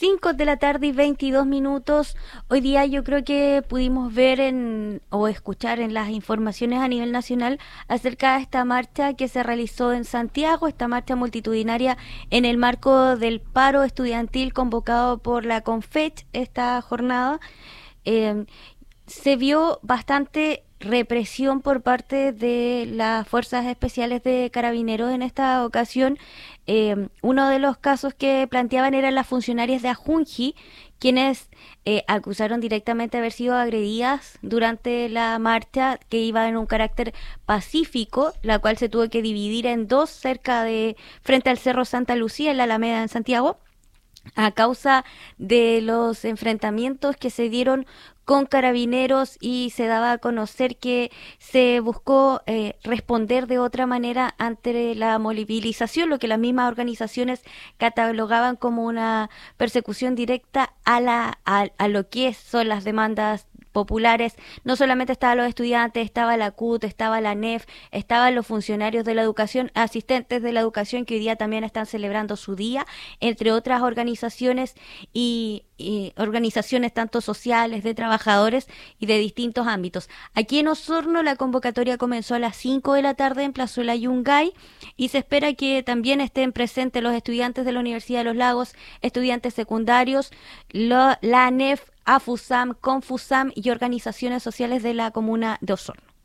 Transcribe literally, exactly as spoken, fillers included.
Cinco de la tarde y veintidós minutos. Hoy día yo creo que pudimos ver en, o escuchar en las informaciones a nivel nacional acerca de esta marcha que se realizó en Santiago, esta marcha multitudinaria en el marco del paro estudiantil convocado por la CONFECH esta jornada. Eh, Se vio bastante represión por parte de las fuerzas especiales de carabineros en esta ocasión. Eh, uno de los casos que planteaban eran las funcionarias de Ajunji, quienes eh, acusaron directamente de haber sido agredidas durante la marcha que iba en un carácter pacífico, la cual se tuvo que dividir en dos cerca de frente al Cerro Santa Lucía en la Alameda en Santiago, a causa de los enfrentamientos que se dieron con carabineros, y se daba a conocer que se buscó eh, responder de otra manera ante la movilización, lo que las mismas organizaciones catalogaban como una persecución directa a, la, a, a lo que son las demandas populares. No solamente estaban los estudiantes, estaba la C U T, estaba la N E F, estaban los funcionarios de la educación, asistentes de la educación, que hoy día también están celebrando su día, entre otras organizaciones y, y organizaciones tanto sociales, de trabajadores y de distintos ámbitos. Aquí en Osorno la convocatoria comenzó a las cinco de la tarde en Plazuela Yungay, y se espera que también estén presentes los estudiantes de la Universidad de los Lagos, estudiantes secundarios, lo, la N E F, AFUSAM, CONFUSAM y organizaciones sociales de la comuna de Osorno.